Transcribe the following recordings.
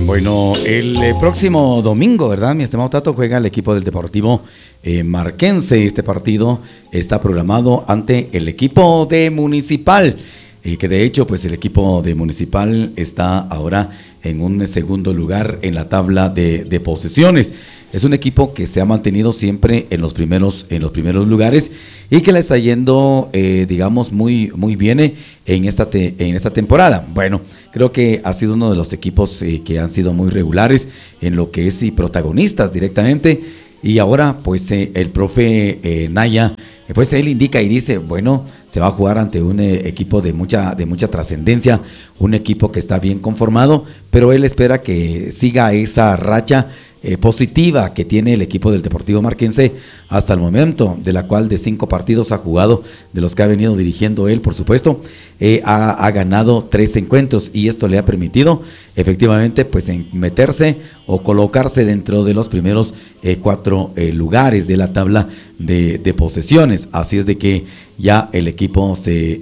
Bueno, el próximo domingo, ¿verdad? Mi estimado Tato, juega el equipo del Deportivo Marquense. Este partido está programado ante el equipo de Municipal, que de hecho, pues el equipo de Municipal está ahora en un segundo lugar en la tabla de posiciones. Es un equipo que se ha mantenido siempre en los primeros lugares y que le está yendo, digamos, muy bien en esta temporada. Bueno, creo que ha sido uno de los equipos que han sido muy regulares en lo que es y protagonistas directamente. Y ahora, pues, el profe Naya, pues él indica y dice, bueno, se va a jugar ante un equipo de mucha trascendencia, un equipo que está bien conformado, pero él espera que siga esa racha positiva que tiene el equipo del Deportivo Marquense hasta el momento, de la cual de 5 partidos ha jugado, de los que ha venido dirigiendo él, por supuesto, ha ganado 3 encuentros y esto le ha permitido efectivamente pues meterse o colocarse dentro de los primeros 4 lugares de la tabla de posesiones. Así es de que ya el equipo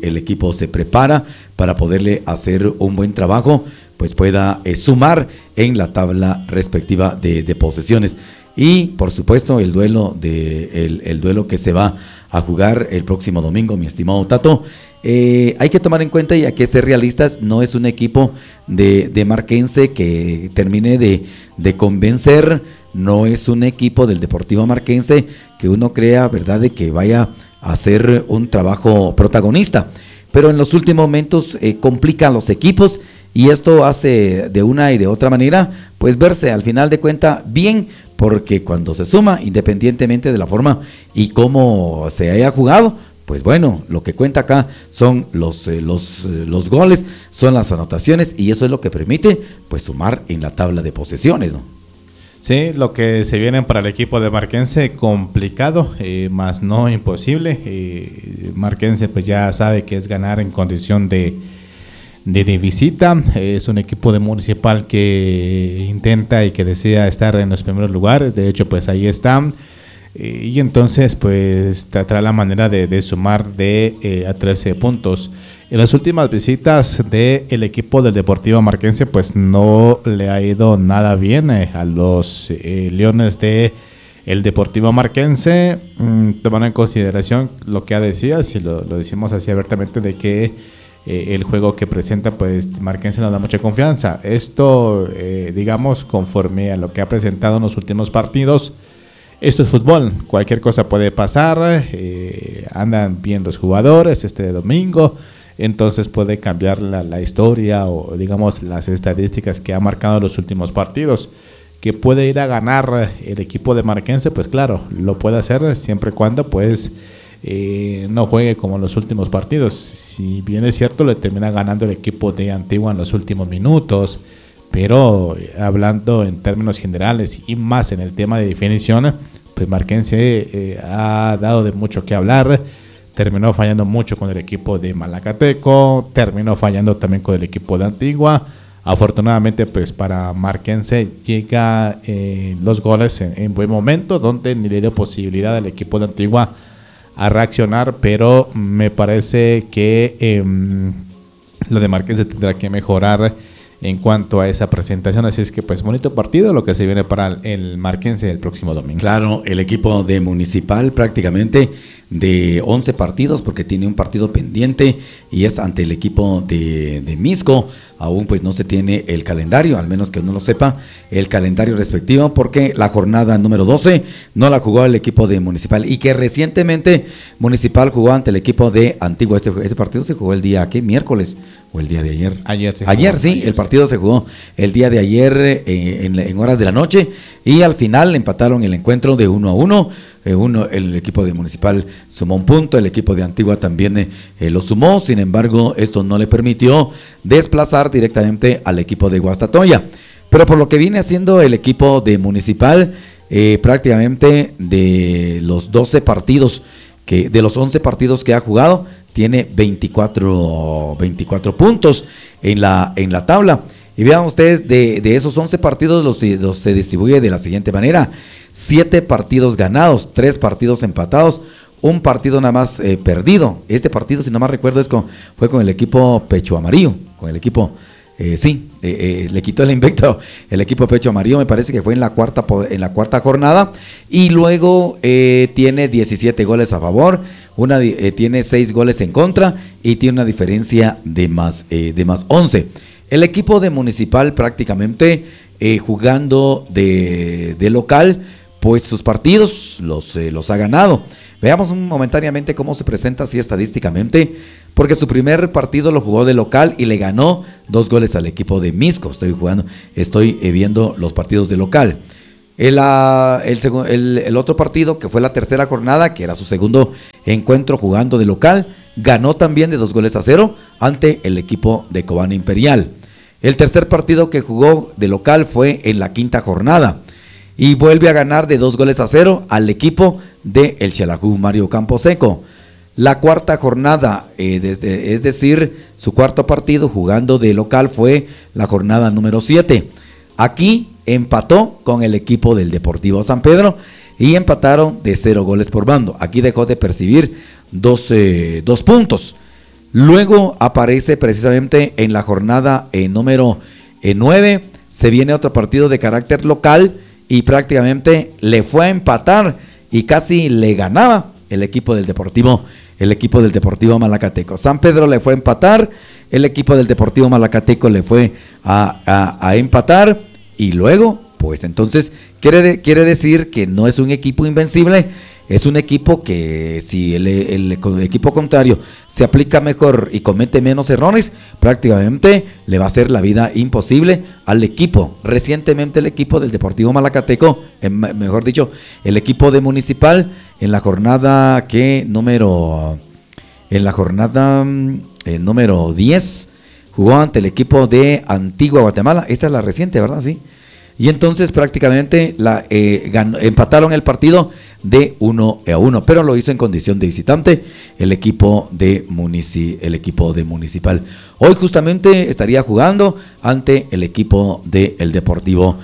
se prepara para poderle hacer un buen trabajo, pues pueda sumar en la tabla respectiva de posesiones. Y por supuesto el duelo que se va a jugar el próximo domingo, mi estimado Tato, hay que tomar en cuenta y hay que ser realistas, no es un equipo de Marquense que termine de convencer, no es un equipo del Deportivo Marquense que uno crea, ¿verdad?, de que vaya a hacer un trabajo protagonista, pero en los últimos momentos complican los equipos. Y esto hace de una y de otra manera, pues verse al final de cuenta bien, porque cuando se suma, independientemente de la forma y cómo se haya jugado, pues bueno, lo que cuenta acá son los goles, son las anotaciones y eso es lo que permite pues sumar en la tabla de posesiones, ¿no? Sí, lo que se viene para el equipo de Marquense complicado, más no imposible. Marquense pues ya sabe que es ganar en condición de visita, es un equipo de Municipal que intenta y que desea estar en los primeros lugares, de hecho pues ahí están, y entonces pues tratará la manera de sumar a 13 puntos. En las últimas visitas del equipo del Deportivo Marquense pues no le ha ido nada bien a los Leones de el Deportivo Marquense, tomando en consideración lo que decía, si lo decimos así abiertamente, de que el juego que presenta pues Marquense nos da mucha confianza. Esto digamos conforme a lo que ha presentado en los últimos partidos. Esto es fútbol, cualquier cosa puede pasar, andan bien los jugadores este domingo, entonces puede cambiar la historia o digamos las estadísticas que ha marcado en los últimos partidos. Que puede ir a ganar el equipo de Marquense, pues claro, lo puede hacer siempre y cuando pues no juegue como en los últimos partidos. Si bien es cierto, le termina ganando el equipo de Antigua en los últimos minutos, pero hablando en términos generales y más en el tema de definición, pues Marquense ha dado de mucho que hablar. Terminó fallando mucho con el equipo de Malacateco, terminó fallando también con el equipo de Antigua. Afortunadamente pues para Marquense llega los goles en buen momento, donde ni le dio posibilidad al equipo de Antigua a reaccionar, pero me parece que lo de Marquense tendrá que mejorar en cuanto a esa presentación, así es que pues bonito partido lo que se viene para el Marquense el próximo domingo. Claro, el equipo de Municipal prácticamente de 11 partidos, porque tiene un partido pendiente y es ante el equipo de Misco. Aún pues no se tiene el calendario, al menos que uno lo sepa, el calendario respectivo, porque la jornada número 12 no la jugó el equipo de Municipal y que recientemente Municipal jugó ante el equipo de Antigua. Este partido se jugó el día, ¿qué? Miércoles o el día de ayer. El partido se jugó el día de ayer en horas de la noche y al final empataron el encuentro de 1-1. El equipo de Municipal sumó un punto, el equipo de Antigua también lo sumó, sin embargo esto no le permitió desplazar directamente al equipo de Guastatoya, pero por lo que viene haciendo el equipo de Municipal, prácticamente de los 12 partidos, de los 11 partidos que ha jugado, tiene 24 puntos en la tabla, y vean ustedes, de esos 11 partidos los se distribuye de la siguiente manera: 7 partidos ganados, 3 partidos empatados, un partido nada más perdido. Este partido, si no más recuerdo, fue con el equipo Pecho Amarillo, con el equipo Le quitó el invicto el equipo Pecho Amarillo, me parece que fue en la cuarta jornada, y luego tiene 17 goles a favor, tiene 6 goles en contra y tiene una diferencia de más 11. El equipo de Municipal prácticamente jugando de local, pues sus partidos los ha ganado. Veamos momentáneamente cómo se presenta así estadísticamente, porque su primer partido lo jugó de local y le ganó 2 goles al equipo de Misco. Estoy viendo los partidos de local. El otro partido, que fue la tercera jornada, que era su segundo encuentro jugando de local, ganó también de 2-0 ante el equipo de Cobán Imperial. El tercer partido que jugó de local fue en la quinta jornada y vuelve a ganar de 2-0 al equipo de el Xelajú Mario Camposeco. La cuarta jornada, es decir, su cuarto partido jugando de local fue la jornada número 7. Aquí empató con el equipo del Deportivo San Pedro y empataron de 0 goles por bando. Aquí dejó de percibir 2 puntos. Luego aparece precisamente en la jornada número 9, se viene otro partido de carácter local y prácticamente le fue a empatar y casi le ganaba el equipo del Deportivo Malacateco. San Pedro le fue a empatar, el equipo del Deportivo Malacateco le fue a empatar y luego, pues entonces quiere decir que no es un equipo invencible, es un equipo que si el equipo contrario se aplica mejor y comete menos errores, prácticamente le va a hacer la vida imposible al equipo. Recientemente el equipo del Deportivo Malacateco, mejor dicho, el equipo de Municipal, en la jornada número 10, jugó ante el equipo de Antigua Guatemala. Esta es la reciente, ¿verdad? Sí. Y entonces prácticamente empataron el partido de 1-1, pero lo hizo en condición de visitante el equipo de Municipal. Hoy justamente estaría jugando ante el equipo del Deportivo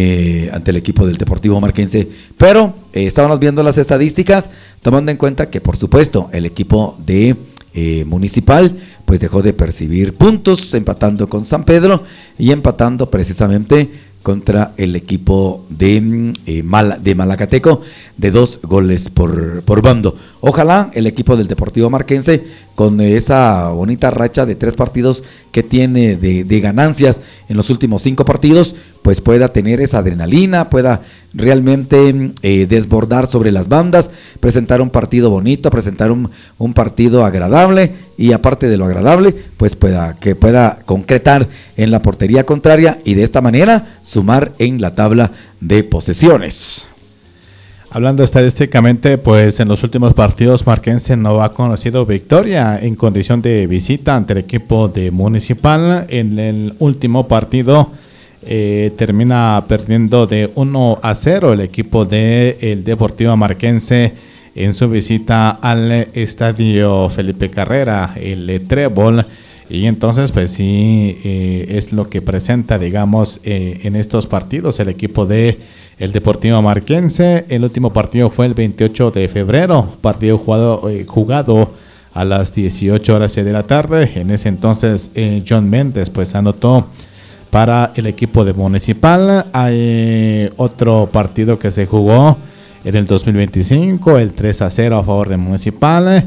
Marquense, pero estábamos viendo las estadísticas, tomando en cuenta que por supuesto el equipo de Municipal pues dejó de percibir puntos, empatando con San Pedro y empatando precisamente contra el equipo de Malacateco de 2 goles por bando. Ojalá el equipo del Deportivo Marquense, con esa bonita racha de 3 partidos que tiene de ganancias en los últimos 5 partidos, pues pueda tener esa adrenalina, pueda realmente desbordar sobre las bandas, presentar un partido bonito, presentar un partido agradable, y aparte de lo agradable, pues pueda concretar en la portería contraria y de esta manera sumar en la tabla de posesiones. Hablando estadísticamente, pues en los últimos partidos Marquense no ha conocido victoria en condición de visita ante el equipo de Municipal. En el último partido termina perdiendo de 1-0 el equipo del Deportivo Marquense en su visita al estadio Felipe Carrera, el Trébol. Y entonces pues sí, es lo que presenta, digamos, en estos partidos el equipo de el Deportivo Marquense. El último partido fue el 28 de febrero, partido jugado a las 18 horas de la tarde. En ese entonces John Méndez pues anotó para el equipo de Municipal. Hay otro partido que se jugó en el 2025, el 3-0 a favor de Municipal.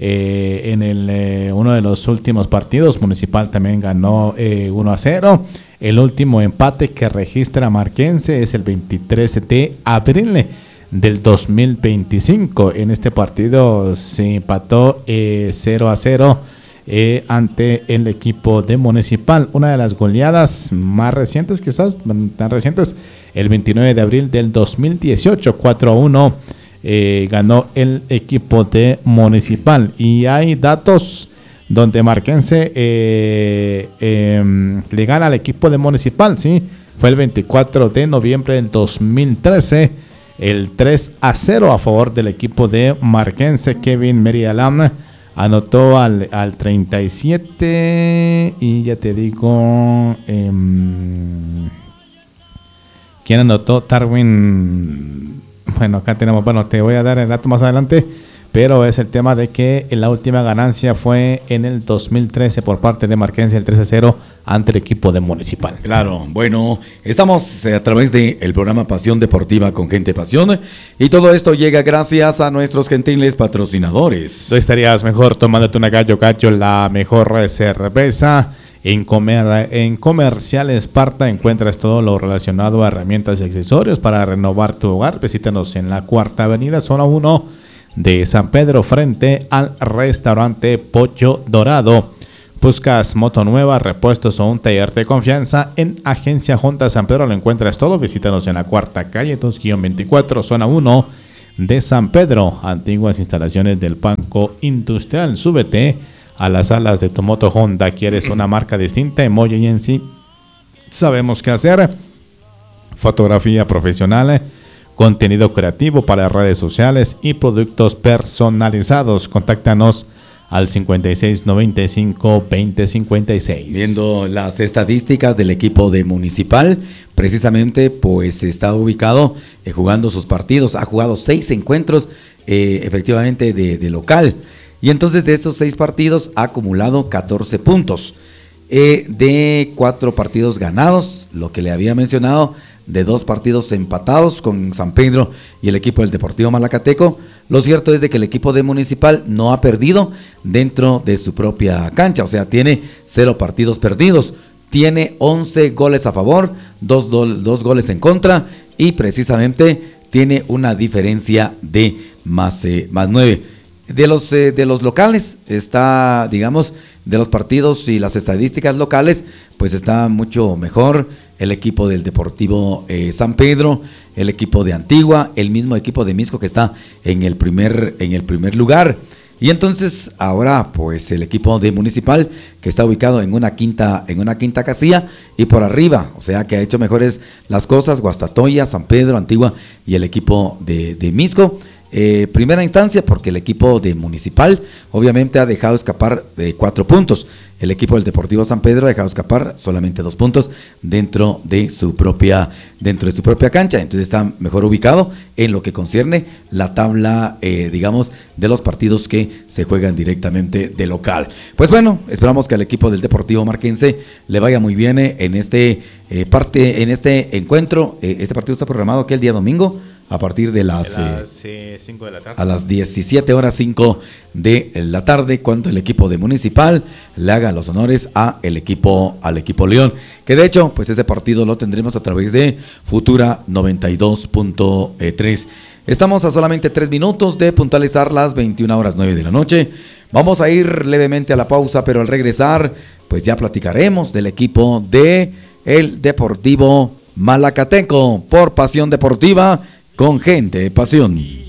En uno de los últimos partidos, Municipal también ganó 1-0. El último empate que registra Marquense es el 23 de abril del 2025. En este partido se empató 0-0 ante el equipo de Municipal. Una de las goleadas más recientes, quizás tan recientes, el 29 de abril del 2018, 4-1 ganó el equipo de Municipal. Y hay datos donde Marquense le gana al equipo de Municipal, ¿sí? Fue el 24 de noviembre del 2013, el 3-0 a favor del equipo de Marquense. Kevin Merialam anotó al 37 y ya te digo quién anotó. Darwin, bueno, acá tenemos, bueno, te voy a dar el dato más adelante, pero es el tema de que la última ganancia fue en el 2013 por parte de Marquense, el 3-0 ante el equipo de Municipal. Claro, bueno, estamos a través del programa Pasión Deportiva con Gente Pasión, y todo esto llega gracias a nuestros gentiles patrocinadores. Tú estarías mejor tomándote una Gallo Cacho, la mejor cerveza. En Comercial Esparta encuentras todo lo relacionado a herramientas y accesorios para renovar tu hogar. Visítanos en la Cuarta Avenida, zona 1 de San Pedro, frente al restaurante Pollo Dorado. Buscas moto nueva, repuestos o un taller de confianza. En Agencia Honda San Pedro lo encuentras todo. Visítanos en la Cuarta Calle 2-24, zona 1 de San Pedro. Antiguas instalaciones del Banco Industrial. Súbete a las alas de tu moto Honda. ¿Quieres una marca distinta? En Moya y en sí sabemos qué hacer. Fotografía profesional, contenido creativo para redes sociales y productos personalizados. Contáctanos al 5695-2056. Viendo las estadísticas del equipo de Municipal, precisamente pues está ubicado jugando sus partidos. Ha jugado 6 encuentros efectivamente de local. Y entonces de esos 6 partidos ha acumulado 14 puntos. De 4 partidos ganados, lo que le había mencionado, de 2 partidos empatados con San Pedro y el equipo del Deportivo Malacateco. Lo cierto es de que el equipo de Municipal no ha perdido dentro de su propia cancha, o sea, tiene 0 partidos perdidos, tiene 11 goles a favor, 2 goles en contra, y precisamente tiene una diferencia de más 9. De los locales está, digamos, de los partidos y las estadísticas locales, pues está mucho mejor el equipo del Deportivo San Pedro, el equipo de Antigua, el mismo equipo de Misco que está en el primer lugar. Y entonces ahora pues el equipo de Municipal, que está ubicado en una quinta casilla, y por arriba, o sea que ha hecho mejores las cosas Guastatoya, San Pedro, Antigua y el equipo de Misco. Primera instancia, porque el equipo de Municipal obviamente ha dejado escapar 4 puntos. El equipo del Deportivo San Pedro ha dejado escapar solamente 2 puntos dentro de su propia cancha. Entonces está mejor ubicado en lo que concierne la tabla, digamos, de los partidos que se juegan directamente de local. Pues bueno, esperamos que al equipo del Deportivo Marquense le vaya muy bien en este encuentro. Este partido está programado aquí el día domingo, a partir de las 5 de la tarde. A las 17:05 de la tarde, cuando el equipo de Municipal le haga los honores al equipo León, que de hecho pues ese partido lo tendremos a través de Futura 92.3. Estamos a solamente 3 minutos de puntualizar las 21:09 de la noche. Vamos a ir levemente a la pausa, pero al regresar pues ya platicaremos del equipo de el Deportivo Malacateco por Pasión Deportiva con Gente Pasión.